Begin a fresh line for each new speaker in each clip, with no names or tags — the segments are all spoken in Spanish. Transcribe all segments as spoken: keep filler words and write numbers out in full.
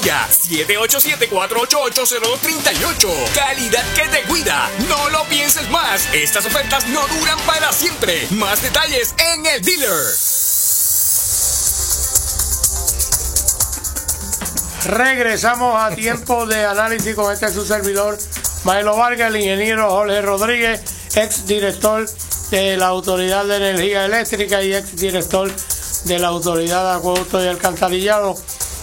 Aguadilla. siete ocho siete, cuatro ocho ocho, cero dos tres ocho. Calidad que te cuida. No lo pienses más. Estas ofertas no duran para siempre. Más detalles en el dealer.
Regresamos a tiempo de análisis con este su servidor, Maelo Vargas, el ingeniero Jorge Rodríguez, ex director de la Autoridad de Energía Eléctrica y ex director de la Autoridad de Acueducto y Alcantarillado.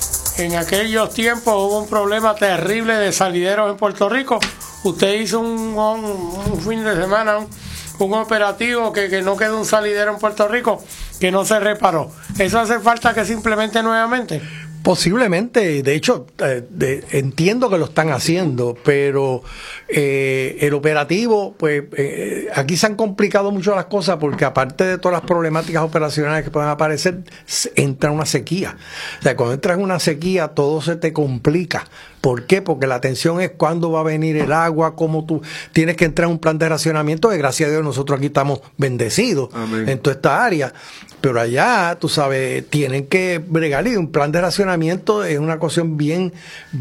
En aquellos tiempos hubo un problema terrible de salideros en Puerto Rico. Usted hizo un, un, un fin de semana, un, un operativo que, que no quedó un salidero en Puerto Rico, que no se reparó. ¿Eso hace falta que se implemente nuevamente?
Posiblemente, de hecho, eh, de, entiendo que lo están haciendo, pero eh, el operativo, pues eh, aquí se han complicado mucho las cosas porque aparte de todas las problemáticas operacionales que pueden aparecer, entra una sequía. O sea, cuando entras en una sequía, todo se te complica. ¿Por qué? Porque la atención es cuándo va a venir el agua, cómo tú tienes que entrar en un plan de racionamiento, que gracias a Dios nosotros aquí estamos bendecidos. Amén. En toda esta área. Pero allá, tú sabes, tienen que bregar, y un plan de racionamiento es una cuestión bien,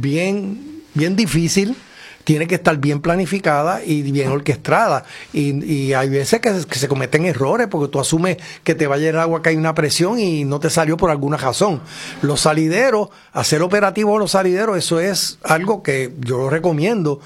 bien, bien difícil. Tiene que estar bien planificada y bien orquestada. Y, y hay veces que, que se cometen errores porque tú asumes que te va a llegar agua, que hay una presión y no te salió por alguna razón. Los salideros, hacer operativos los salideros, eso es algo que yo lo recomiendo.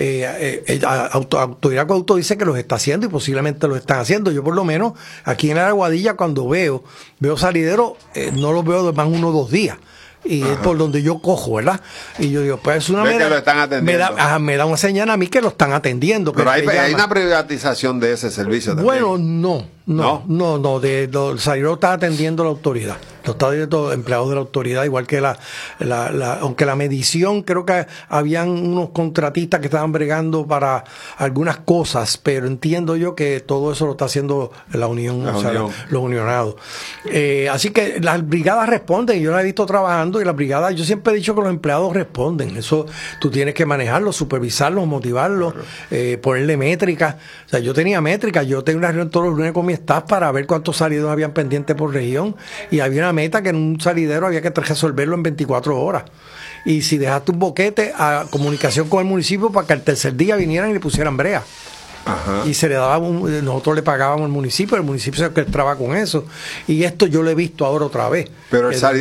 Eh, eh, auto, Autoridad Acueducto dice que los está haciendo y posiblemente los están haciendo. Yo por lo menos aquí en la Aguadilla cuando veo, veo salideros, eh, no los veo de más uno o dos días. Y ajá, es por donde yo cojo, ¿verdad? Y yo digo, pues es una
me, que lo están atendiendo.
Me, da, ajá, me da una señal a mí que lo están atendiendo.
Pero hay, hay una privatización de ese servicio también.
Bueno, no, no, no, no, no de, de, el salidero está atendiendo la autoridad. Lo está atendiendo empleados de la autoridad, igual que la, la, la, aunque la medición, creo que habían unos contratistas que estaban bregando para algunas cosas, pero entiendo yo que todo eso lo está haciendo la Unión, la o sea, unión. los unionados. Eh, así que las brigadas responden, yo las he visto trabajando y las brigadas, yo siempre he dicho que los empleados responden, eso tú tienes que manejarlos, supervisarlos, motivarlos, claro. eh, ponerle métricas. O sea, yo tenía métricas, yo tenía una reunión todos los lunes con mi staff para ver cuántos salidos habían pendientes por región y había una meta que en un salidero había que resolverlo en veinticuatro horas. Y si dejaste un boquete, a comunicación con el municipio para que al tercer día vinieran y le pusieran brea. Ajá. Y se le daba un, nosotros le pagábamos al municipio, el municipio se orquestaba con eso. Y esto yo lo he visto ahora otra vez.
Pero el